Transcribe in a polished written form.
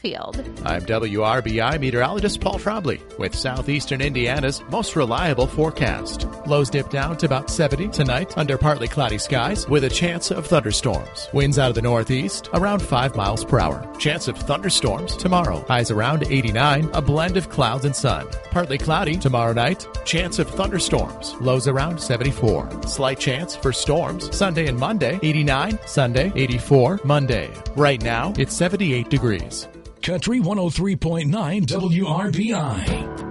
Mansfield. I'm WRBI meteorologist Paul Trombley with southeastern Indiana's most reliable forecast. Lows dip down to about 70 tonight under partly cloudy skies with a chance of thunderstorms. Winds out of the northeast around 5 miles per hour. Chance of thunderstorms tomorrow. Highs around 89, a blend of clouds and sun. Partly cloudy tomorrow night. Chance of thunderstorms. Lows around 74. Slight chance for storms Sunday and Monday. 89, Sunday, 84, Monday. Right now, it's 78 degrees. Country 103.9 WRBI.